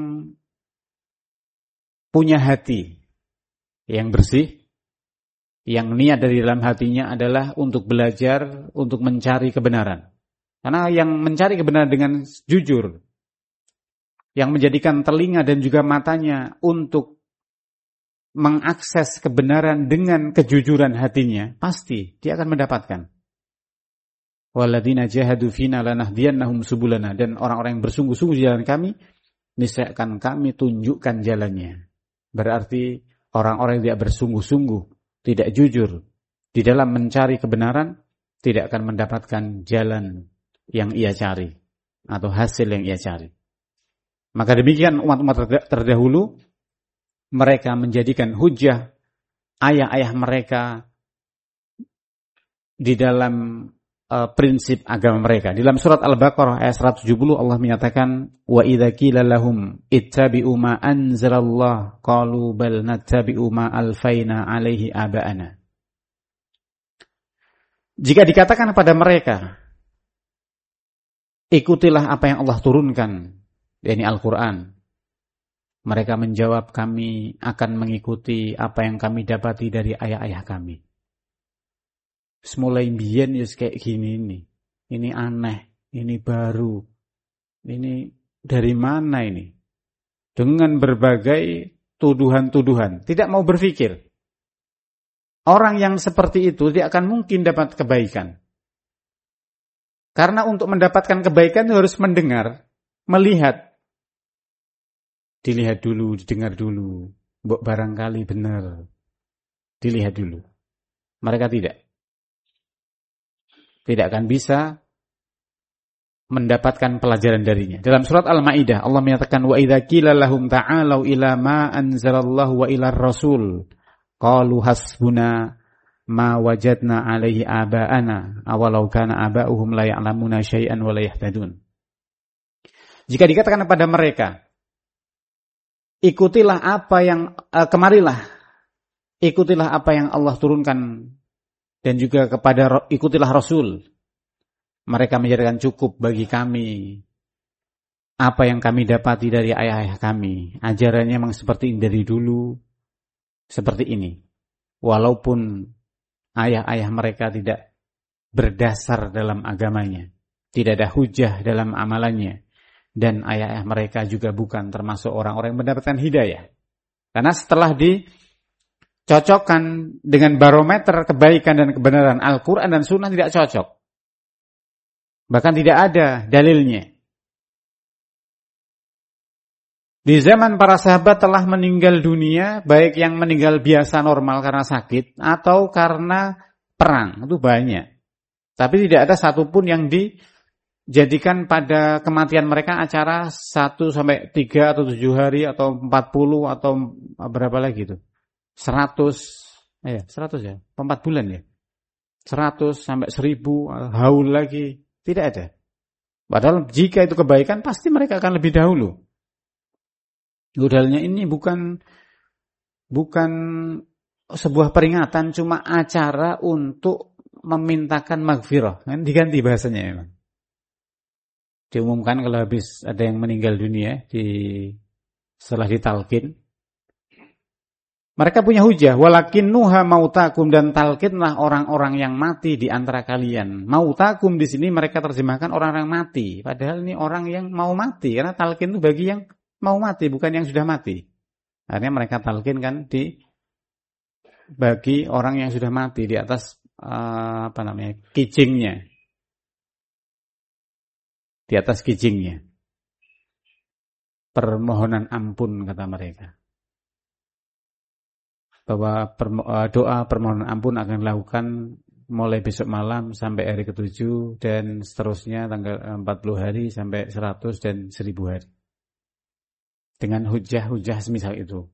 punya hati yang bersih, yang niat dari dalam hatinya adalah untuk belajar, untuk mencari kebenaran. Karena yang mencari kebenaran dengan jujur, yang menjadikan telinga dan juga matanya untuk mengakses kebenaran dengan kejujuran hatinya, pasti dia akan mendapatkan. Walladzina jahadu fina lanahdiyannahum subulana, dan orang-orang yang bersungguh-sungguh di jalan kami niscaya akan kami tunjukkan jalannya. Berarti orang-orang yang tidak bersungguh-sungguh, tidak jujur di dalam mencari kebenaran tidak akan mendapatkan jalan yang ia cari atau hasil yang ia cari. Maka demikian umat-umat terdahulu mereka menjadikan hujjah ayah-ayah mereka di dalam Uh, prinsip agama mereka. Di dalam surat Al-Baqarah ayat seratus tujuh puluh Allah menyatakan wa idza qila lahum ittabi'u ma anzalallah qalu bal nattabi'u ma alfaina alaihi aba'ana. Jika dikatakan kepada mereka ikutilah apa yang Allah turunkan, yakni Al-Qur'an, mereka menjawab kami akan mengikuti apa yang kami dapati dari ayah-ayah kami. Semulai biyen ya kayak gini ini. Ini aneh, ini baru. Ini dari mana ini? Dengan berbagai tuduhan-tuduhan, tidak mau berpikir. Orang yang seperti itu tidak akan mungkin dapat kebaikan. Karena untuk mendapatkan kebaikan harus mendengar, melihat. Dilihat dulu, didengar dulu. Mbok barangkali benar. Dilihat dulu. Mereka tidak. Tidak akan bisa mendapatkan pelajaran darinya. Dalam surat Al-Maidah Allah menyatakan wa idza qila lahum ta'alu ila ma anzalallahu wa ila ar-rasul qalu hasbuna ma wajadna alaihi aba'ana awalau kana aba'uhum la ya'lamuna syai'an wa la yahtadun. Jika dikatakan kepada mereka ikutilah apa yang uh, kemarilah ikutilah apa yang Allah turunkan dan juga kepada ikutilah Rasul. Mereka menjadikan cukup bagi kami apa yang kami dapati dari ayah-ayah kami. Ajarannya memang seperti ini dari dulu, seperti ini. Walaupun ayah-ayah mereka tidak berdasar dalam agamanya, tidak ada hujah dalam amalannya, dan ayah-ayah mereka juga bukan termasuk orang-orang yang mendapatkan hidayah. Karena setelah di cocokkan dengan barometer kebaikan dan kebenaran Al-Quran dan Sunnah tidak cocok. Bahkan tidak ada dalilnya. Di zaman para sahabat telah meninggal dunia, baik yang meninggal biasa normal karena sakit atau karena perang, itu banyak. Tapi tidak ada satupun yang dijadikan pada kematian mereka acara satu sampai tiga atau tujuh hari atau empat puluh atau berapa lagi itu? Seratus, ya seratus ya, empat bulan ya. Seratus sampai seribu, haul lagi, tidak ada. Padahal jika itu kebaikan pasti mereka akan lebih dahulu. Godalnya ini bukan bukan sebuah peringatan, cuma acara untuk memintakan maghfirah. Kan diganti bahasanya memang. Diumumkan kalau habis ada yang meninggal dunia di setelah ditalkin. Mereka punya hujah, walakin nuha mautakum, dan talkinlah orang-orang yang mati di antara kalian. Mautakum di sini mereka terjemahkan orang-orang mati, padahal ini orang yang mau mati, karena talkin itu bagi yang mau mati, bukan yang sudah mati. Akhirnya mereka talkin kan di bagi orang yang sudah mati di atas uh, apa namanya kijingnya, di atas kijingnya. Permohonan ampun kata mereka. Bahwa doa permohonan ampun akan dilakukan mulai besok malam sampai hari ketujuh dan seterusnya tanggal empat puluh hari sampai seratus dan seribu hari. Dengan hujah-hujah semisal itu.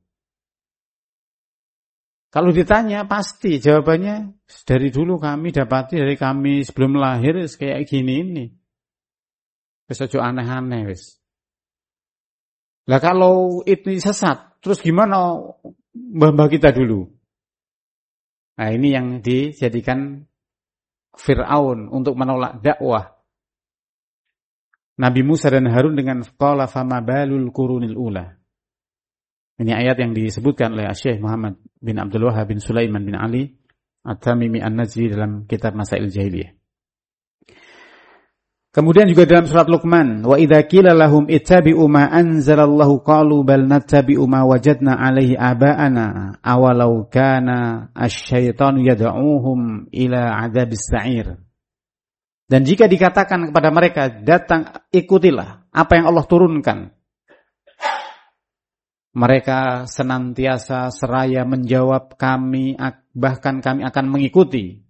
Kalau ditanya pasti jawabannya dari dulu kami dapati dari kami sebelum lahir kayak gini ini. Wis aja aneh-aneh wis. Lah kalau itu sesat, terus gimana mbah-mbah kita dulu? Nah, ini yang dijadikan Fir'aun untuk menolak dakwah Nabi Musa dan Harun dengan qala fama balul qurunil ula. Ini ayat yang disebutkan oleh Syekh Muhammad bin Abdul Wahhab bin Sulaiman bin Ali At-Tamimi An-Najdi dalam kitab Masail Jahiliyah. Kemudian juga dalam surat Luqman, wa idza qila lahum ittabi'u ma anzalallahu qalu bal nattabi'u ma wajadna 'alaihi aba'ana awalau kana asy-syaitanu yad'uuhum ila 'adzabis sa'ir. Dan jika dikatakan kepada mereka, datang ikutilah apa yang Allah turunkan, mereka senantiasa seraya menjawab, kami bahkan kami akan mengikuti.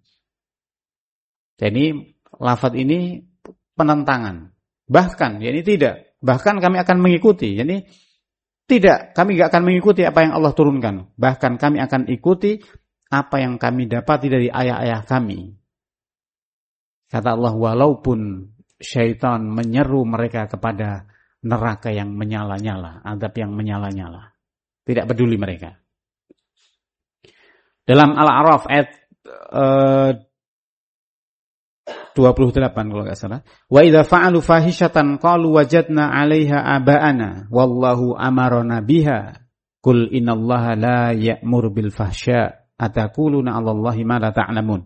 Jadi lafaz ini penentangan. Bahkan, yakni tidak. Bahkan kami akan mengikuti. Jadi tidak, kami tidak akan mengikuti apa yang Allah turunkan. Bahkan kami akan ikuti apa yang kami dapati dari ayah-ayah kami. Kata Allah, walaupun syaitan menyeru mereka kepada neraka yang menyala-nyala, azab yang menyala-nyala. Tidak peduli mereka. Dalam Al-A'raf ayat uh, dua puluh delapan kalau enggak salah. Wa idza fa'alu fahishatan qalu wajadna 'alaiha aba'ana wallahu amarna biha. Qul innallaha la ya'muru bil fahsya ataquluna 'alallahi ma la ta'lamun.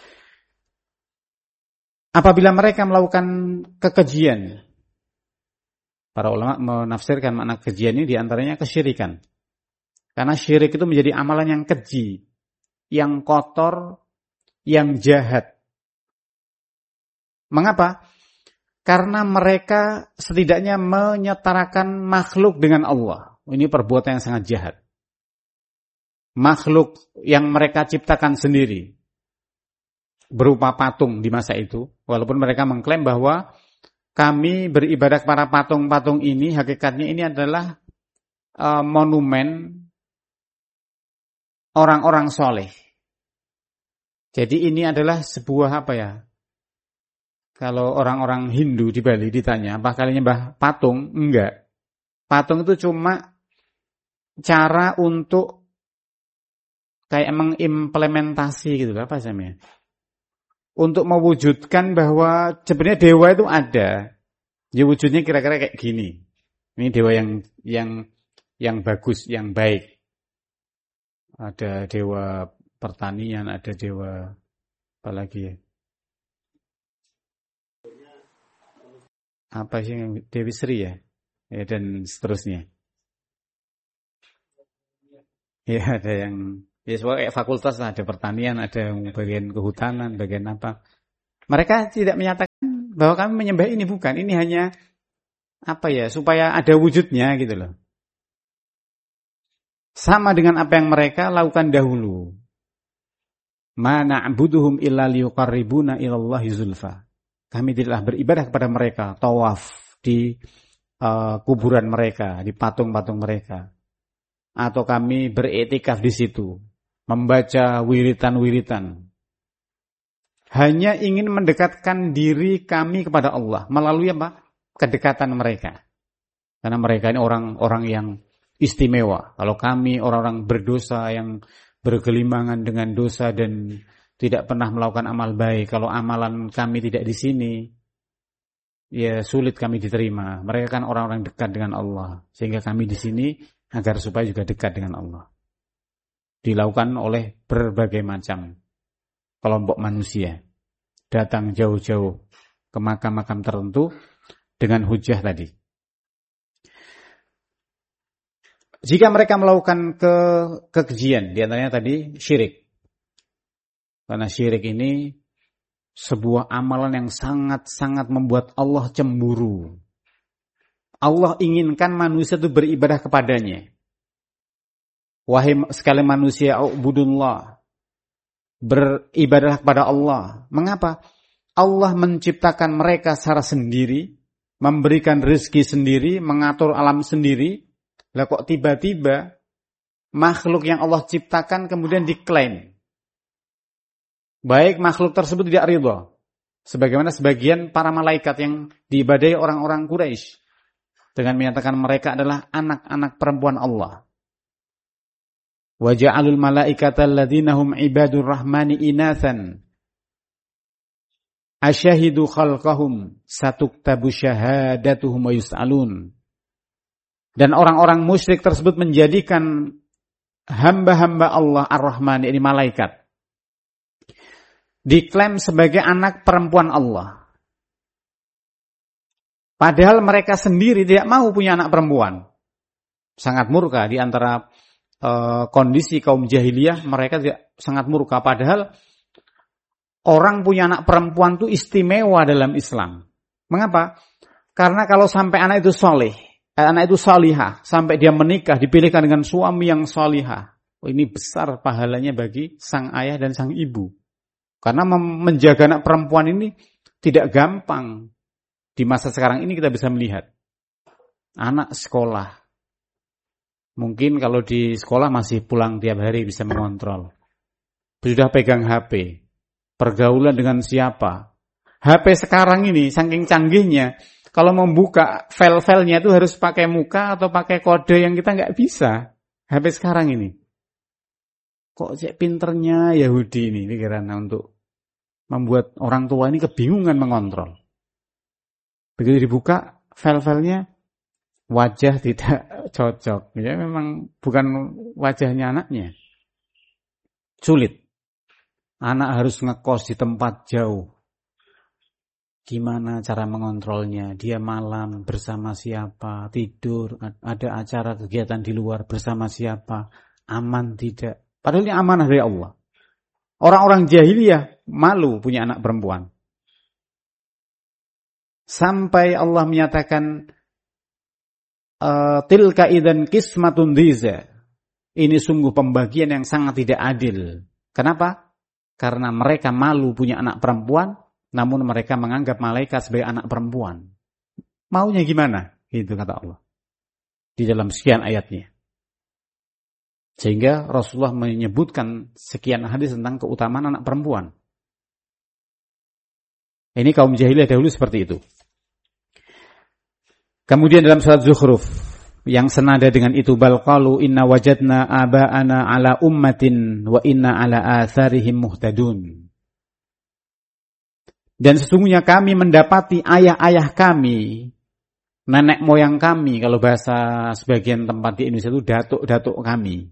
Apabila mereka melakukan kekejian, para ulama menafsirkan makna kekejian ini diantaranya kesyirikan. Karena syirik itu menjadi amalan yang keji, yang kotor, yang jahat. Mengapa? Karena mereka setidaknya menyetarakan makhluk dengan Allah. Ini perbuatan yang sangat jahat. Makhluk yang mereka ciptakan sendiri berupa patung di masa itu, walaupun mereka mengklaim bahwa kami beribadah kepada patung-patung ini, hakikatnya ini adalah uh, monumen orang-orang soleh. Jadi ini adalah sebuah apa ya? Kalau orang-orang Hindu di Bali ditanya, apa kalian nyembah patung? Enggak. Patung itu cuma cara untuk kayak mengimplementasi gitu, apa namanya? Untuk mewujudkan bahwa sebenarnya dewa itu ada. Ya wujudnya kira-kira kayak gini. Ini dewa yang yang yang bagus, yang baik. Ada dewa pertanian, ada dewa apa lagi ya? Apa sih yang Dewi Sri ya? Ya dan seterusnya. Ya ada yang Ya, kayak fakultas ada pertanian, ada bagian kehutanan, bagian apa. Mereka tidak menyatakan bahwa kami menyembah ini, bukan. Ini hanya apa ya, supaya ada wujudnya gitu loh. Sama dengan apa yang mereka lakukan dahulu. Ma na'buduhum illa liyuqarribuna ilallahi zulfa. Kami tidaklah beribadah kepada mereka, tawaf di uh, kuburan mereka, di patung-patung mereka. Atau kami beriktikaf di situ, membaca wiritan-wiritan. Hanya ingin mendekatkan diri kami kepada Allah melalui apa? Kedekatan mereka. Karena mereka ini orang-orang yang istimewa. Kalau kami orang-orang berdosa yang bergelimangan dengan dosa dan tidak pernah melakukan amal baik. Kalau amalan kami tidak di sini, ya sulit kami diterima. Mereka kan orang-orang dekat dengan Allah, sehingga kami di sini agar supaya juga dekat dengan Allah. Dilakukan oleh berbagai macam kelompok manusia, datang jauh-jauh ke makam-makam tertentu dengan hujah tadi. Jika mereka melakukan ke kekejian, di antaranya tadi syirik. Karena syirik ini sebuah amalan yang sangat-sangat membuat Allah cemburu. Allah inginkan manusia itu beribadah kepadanya. Wahai sekalian manusia, ubudullah, beribadahlah kepada Allah. Mengapa? Allah menciptakan mereka secara sendiri, memberikan rezeki sendiri, mengatur alam sendiri. Lah kok tiba-tiba makhluk yang Allah ciptakan kemudian diklaim. Baik makhluk tersebut tidak ridha. Sebagaimana sebagian para malaikat yang diibadahi orang-orang Quraisy dengan menyatakan mereka adalah anak-anak perempuan Allah. Wa ja'alul malaikata alladziina hum ibadur rahmani inatsan asyahidu khalqahum satuktabu syahadatuhum wa yus'alun. Dan orang-orang musyrik tersebut menjadikan hamba-hamba Allah Ar-Rahman, ini malaikat, diklaim sebagai anak perempuan Allah. Padahal mereka sendiri tidak mau punya anak perempuan. Sangat murka di antara uh, kondisi kaum jahiliyah, mereka tidak, sangat murka. Padahal orang punya anak perempuan itu istimewa dalam Islam. Mengapa? Karena kalau sampai anak itu soleh, anak itu salihah, sampai dia menikah, dipilihkan dengan suami yang salihah. Oh, ini besar pahalanya bagi sang ayah dan sang ibu. Karena menjaga anak perempuan ini tidak gampang. Di masa sekarang ini kita bisa melihat. Anak sekolah. Mungkin kalau di sekolah masih pulang tiap hari bisa mengontrol. Sudah pegang H P. Pergaulan dengan siapa. H P sekarang ini saking canggihnya. Kalau membuka file-filenya itu harus pakai muka atau pakai kode yang kita nggak bisa. H P sekarang ini. Kok cek pinternya Yahudi ini pikirannya untuk membuat orang tua ini kebingungan mengontrol. Begitu dibuka file-filenya, wajah tidak cocok. Ya memang bukan wajahnya anaknya. Sulit. Anak harus ngekos di tempat jauh. Gimana cara mengontrolnya? Dia malam bersama siapa? Tidur, ada acara kegiatan di luar bersama siapa? Aman tidak? Padahal ini amanah dari Allah. Orang-orang jahiliyah malu punya anak perempuan. Sampai Allah menyatakan, tilka idzan qismatun dhiza. Ini sungguh pembagian yang sangat tidak adil. Kenapa? Karena mereka malu punya anak perempuan, namun mereka menganggap malaikat sebagai anak perempuan. Maunya gimana? Itu kata Allah. Di dalam sekian ayatnya. Sehingga Rasulullah menyebutkan sekian hadis tentang keutamaan anak perempuan. Ini kaum jahiliyah dahulu seperti itu. Kemudian dalam surat Zukhruf yang senada dengan itu, bal qalu inna wajadna aba'ana ala ummatin wa inna ala atharihim muhtadun. Dan sesungguhnya kami mendapati ayah-ayah kami, nenek moyang kami, kalau bahasa sebagian tempat di Indonesia itu datuk-datuk kami,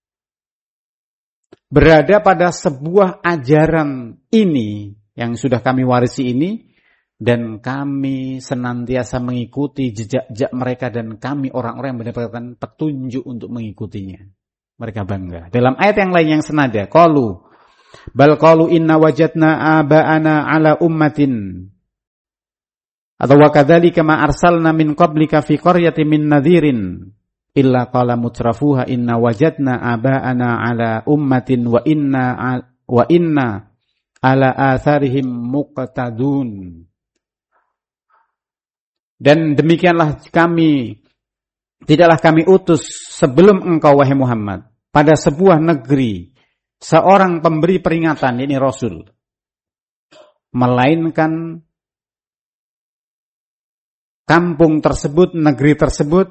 berada pada sebuah ajaran ini yang sudah kami warisi ini, dan kami senantiasa mengikuti jejak-jejak mereka, dan kami orang-orang yang mendapatkan petunjuk untuk mengikutinya. Mereka bangga. Dalam ayat yang lain yang senada, qalu bal qalu inna wajadna aba'ana ala ummatin. Atau wa kadzalika ma arsalna min qablika fi qaryatin min nadhirin illa qala mutrafuha inna wajadna aba'ana ala ummatin wa inna wa inna ala atharihim muqtadun. Dan demikianlah kami, tidaklah kami utus sebelum engkau wahai Muhammad pada sebuah negeri seorang pemberi peringatan, ini Rasul, melainkan kampung tersebut, negeri tersebut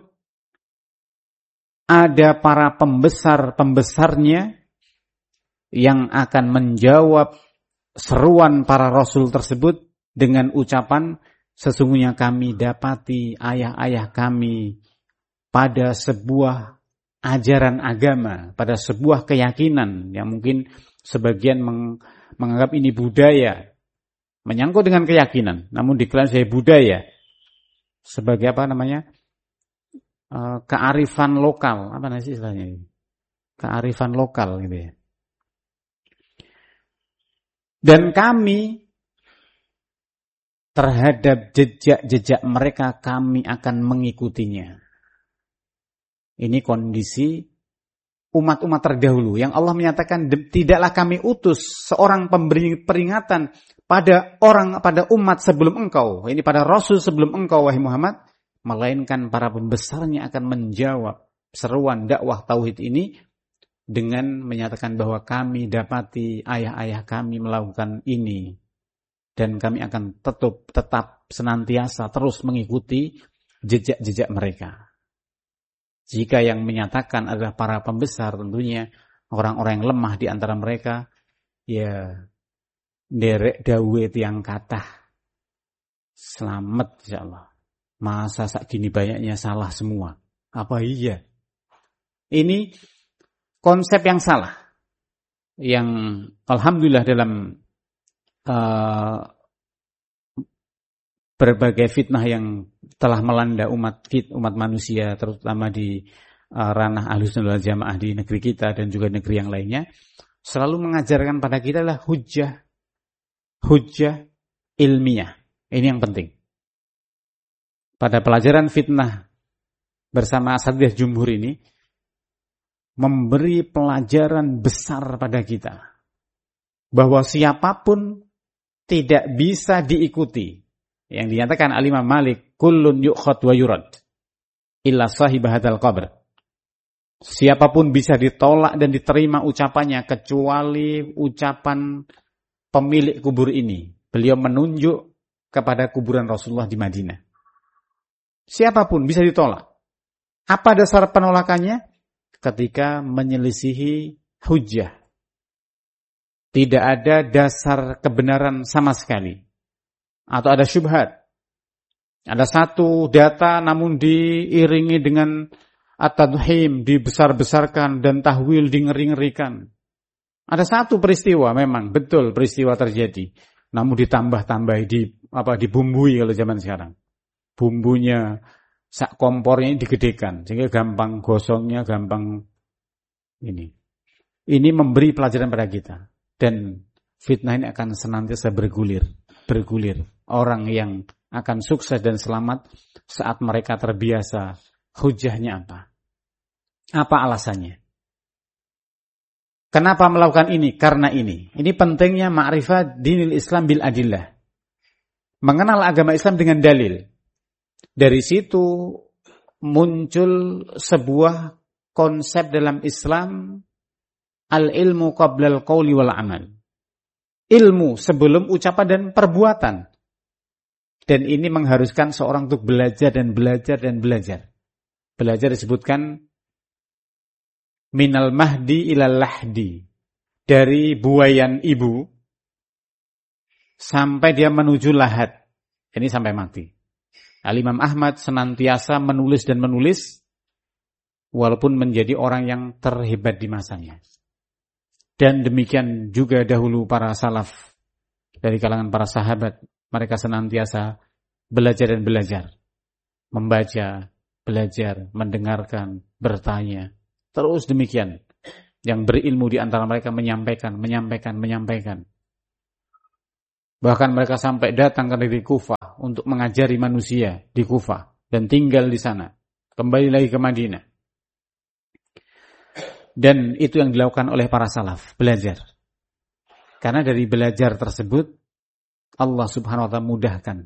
ada para pembesar-pembesarnya yang akan menjawab seruan para Rasul tersebut dengan ucapan, sesungguhnya kami dapati ayah-ayah kami pada sebuah ajaran agama, pada sebuah keyakinan yang mungkin sebagian meng, menganggap ini budaya, menyangkut dengan keyakinan, namun diklaim sebagai budaya, sebagai apa namanya, e, kearifan lokal, apa namanya istilahnya, kearifan lokal gitu ya. Dan kami terhadap jejak-jejak mereka kami akan mengikutinya. Ini kondisi umat-umat terdahulu yang Allah menyatakan tidaklah kami utus seorang pemberi peringatan pada orang pada umat sebelum engkau, ini pada Rasul sebelum engkau wahai Muhammad, melainkan para pembesarnya akan menjawab seruan dakwah tauhid ini dengan menyatakan bahwa kami dapati ayah-ayah kami melakukan ini. Dan kami akan tetap, tetap senantiasa terus mengikuti jejak-jejak mereka. Jika yang menyatakan adalah para pembesar, tentunya orang-orang yang lemah di antara mereka, ya derek dawe tiang kathah. Selamat insyaallah. Masa sak gini banyaknya salah semua. Apa iya? Ini konsep yang salah. Yang alhamdulillah dalam Uh, berbagai fitnah yang telah melanda umat umat manusia, terutama di uh, ranah Ahlussunnah wal Jamaah di negeri kita dan juga negeri yang lainnya, selalu mengajarkan pada kita adalah hujjah, hujjah ilmiah. Ini yang penting. Pada pelajaran fitnah bersama Asatidz Jumhur ini memberi pelajaran besar pada kita bahwa siapapun tidak bisa diikuti. Yang dinyatakan Al-Imam Malik, kullun yu'khad wa yurad illa sahib hadzal qabr. Siapapun bisa ditolak dan diterima ucapannya kecuali ucapan pemilik kubur ini. Beliau menunjuk kepada kuburan Rasulullah di Madinah. Siapapun bisa ditolak. Apa dasar penolakannya? Ketika menyelisihi hujjah. Tidak ada dasar kebenaran sama sekali. Atau ada syubhat. Ada satu data namun diiringi dengan at-tadhim, dibesar-besarkan dan tahwil dingeri-ngerikan. Ada satu peristiwa memang betul peristiwa terjadi, namun ditambah-tambah di apa dibumbui kalau zaman sekarang. Bumbunya sak kompornya digedekan sehingga gampang gosongnya, gampang ini. Ini memberi pelajaran pada kita. Dan fitnah ini akan senantiasa bergulir, bergulir. Orang yang akan sukses dan selamat saat mereka terbiasa. Hujahnya apa? Apa alasannya? Kenapa melakukan ini? Karena ini. Ini pentingnya ma'rifat dinil Islam bil adillah. Mengenal agama Islam dengan dalil. Dari situ muncul sebuah konsep dalam Islam, al-ilmu qablal qawli wal amal. Ilmu sebelum ucapan dan perbuatan. Dan ini mengharuskan seorang untuk belajar dan belajar dan belajar. Belajar disebutkan minal mahdi ilal lahdi. Dari buayan ibu sampai dia menuju lahat. Ini sampai mati. Al-Imam Ahmad senantiasa menulis dan menulis walaupun menjadi orang yang terhebat di masanya. Dan demikian juga dahulu para salaf dari kalangan para sahabat. Mereka senantiasa belajar dan belajar. Membaca, belajar, mendengarkan, bertanya. Terus demikian. yang berilmu di antara mereka menyampaikan, menyampaikan, menyampaikan. Bahkan mereka sampai datang ke negeri Kufah untuk mengajari manusia di Kufah dan tinggal di sana. Kembali lagi ke Madinah. Dan itu yang dilakukan oleh para salaf, belajar. Karena dari belajar tersebut Allah Subhanahu wa taala mudahkan.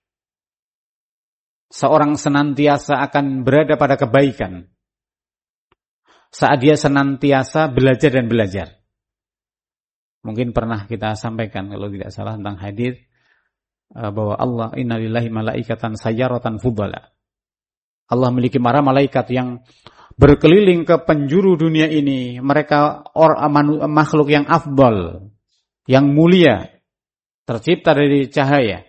Seorang senantiasa akan berada pada kebaikan saat dia senantiasa belajar dan belajar. Mungkin pernah kita sampaikan kalau tidak salah tentang hadis bahwa Allah innalillahi malaikatan sayyaratan fudala. Allah memiliki para malaikat yang berkeliling ke penjuru dunia ini. Mereka or, makhluk yang afdal, yang mulia, tercipta dari cahaya.